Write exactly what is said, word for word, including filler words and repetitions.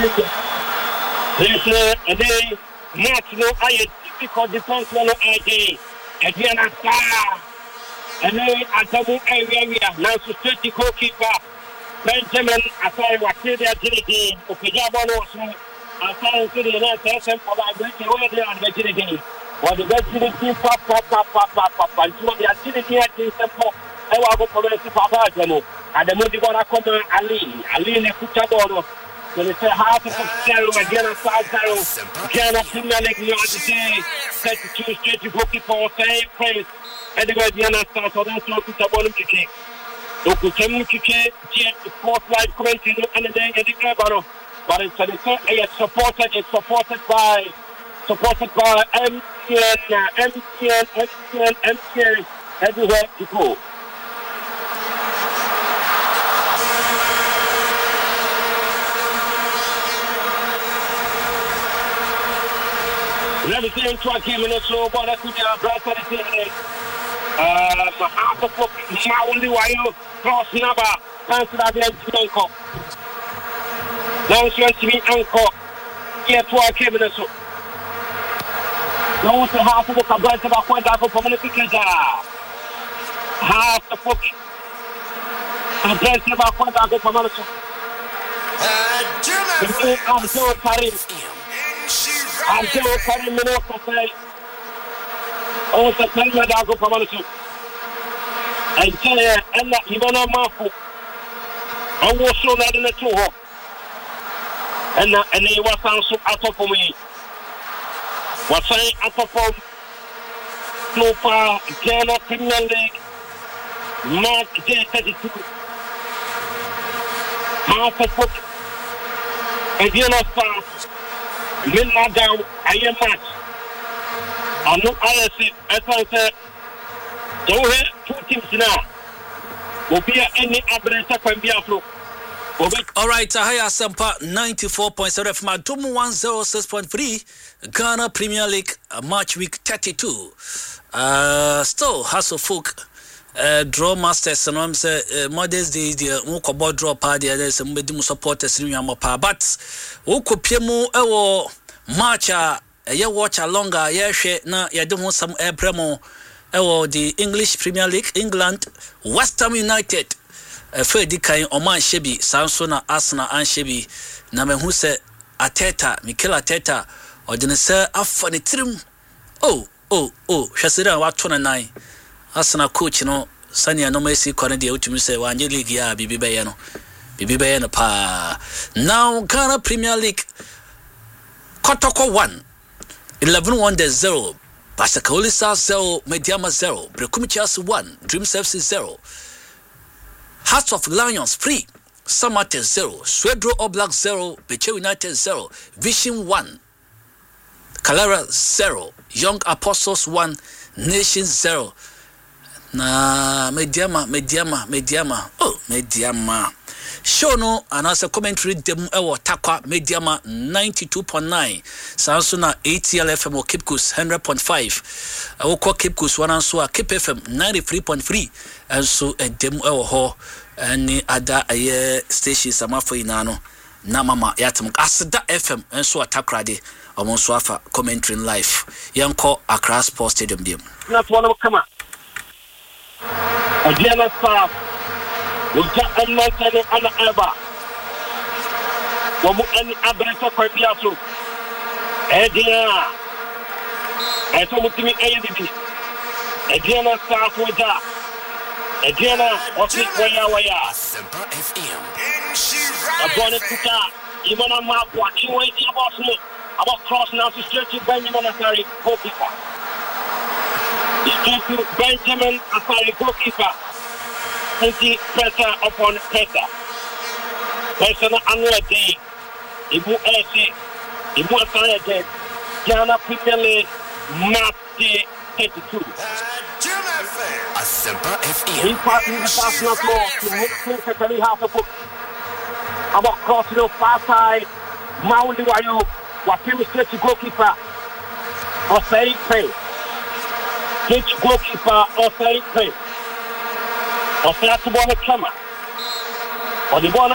There's a day, match no I difficult defense no I J. Adriana Star. And then Atamu area, now to thirty goalkeeper. Benjamin, Asai Wakida Agility, Okijabano, Asai to the next session for my breaking over there on Agility. Or the agility, papa, papa, papa, and so the agility at the temple. I will go for the Papa Jamo. And the Mudibona Common Ali, Ali Nekutaboro. So they say half of zero again on five zero. Ghana Premier League today. thirty-two straight to goalkeeper, same place. And the Guardiana starts, so that's not Kutabolo Kiki. Okuchemu Kiki, fourth live commenting and then the Gabaro. But it's a supported, it's supported by, supported by M T N, M T N, M T N, M T N, everywhere to go. Let me say into a game in the show, but I could have brought it. Uh, half of my only while cross number, answer that the uncle. Now it's going to be uncle. Here to our game in the show. Now it's half of the Cabras about point out for community. Half the book. Cabras about point out for community. I'm so sorry. I'm still carrying me off to say, oh, the time I go from Manasu. I tell you, and that you don't know Marco. I was so not in the two hop. And and he was also out of me. What's I out of so far, Ghana Premier League, Mark J thirty-two. Half a foot. And you're not fast. Midnight down, I am match. I know I see, as I said, don't have two teams now. Will be any abreast can be afloat. All right, Ahaya Sampa ninety-four point seven F M, Dum one oh six point three, Ghana Premier League, uh, match week thirty-two. Uh, still, Hassel Folk. Uh, draw masters and I'm say uh, modest day the Mukobo draw party and there's some medium supporters in Yamapa. But Ukopemu ewo matcha a year watch a longer year share na ya don't want some air premo ewo the English Premier League, England, West Ham United, uh, Freddy Kain Oman Shebi, Samsona Arsenal and Shebi, Name who say Ateta, Mikel Ateta, or didn't say Afani Trim. Oh, oh, oh, Shasira what twenty-nine. Asana coach no sanya no mesi kwane de utumi se wanje league ya bibi beye no bibi beye no pa. Now Ghana Premier League Kotoko one eleven Wonders zero, Pascaolisa zero, Mediama zero, Brekumichas one, Dreams F C zero, Hearts of Lions three, Samate zero, Swedro Oblak zero, Beche United zero, Vision one, Calara zero, Young Apostles one, Nation zero. Na mediama mediama mediama oh mediama show no anasa commentary dem ewo takwa mediama ninety-two point nine sansuna A T L F M o Cape Coast one hundred point five ewo ko Cape Coast one so a Cape F M ninety-three point three and so dem ewo ho any other aye stations amafo ina no na mama yatem asda F M and so atakrade omon so afa commentary live yanko Accra Sports Stadium dem not one of come Adriana Star, Uja and Montana and Eva. Wamu any Abresa Quapiato. Adriana. I told me A D B. Adriana Star Uja. Adriana, what's it where we are? A bonnet Kuta, Imana Mark, watching waiting about me. About cross now to stretch it Benjamin Asari, goalkeeper. It's to Benjamin Asari, goalkeeper. twenty pressure upon pressure. Personal annual day. Ibu L C. Ibu Asari again. Ghana Premier League, March thirty-two. He passed in the pass now to move secondly half a book. About crossing the far side. Maundi Wayo. Wapimu stretch goalkeeper. Osei Pay. Stretch goalkeeper Osei Pay. Osei at the ball of Kama. Or the ball